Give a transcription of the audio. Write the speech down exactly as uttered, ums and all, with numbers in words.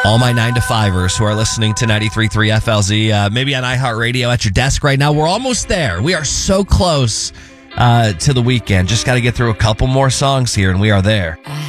All my nine to fivers who are listening to ninety-three point three F L Z, uh, maybe on iHeartRadio at your desk right now. We're almost there. We are so close uh, to the weekend. Just got to get through a couple more songs here, and we are there.